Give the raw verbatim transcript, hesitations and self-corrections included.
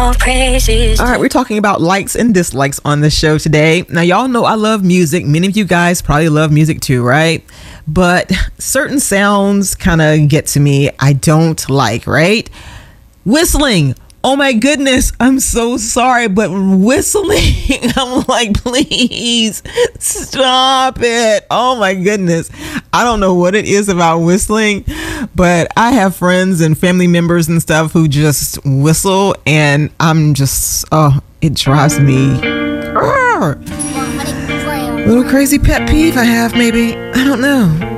more praises. All right, we're talking about likes and dislikes on the show today. Now, y'all know I love music. Many of you guys probably love music too, right? But certain sounds kind of get to me. I don't like, right? Whistling. Oh my goodness, I'm so sorry, but whistling, I'm like, please stop it. Oh my goodness. I don't know what it is about whistling, but I have friends and family members and stuff who just whistle, and I'm just, oh, it drives me. Arr! Little crazy pet peeve I have, maybe. I don't know.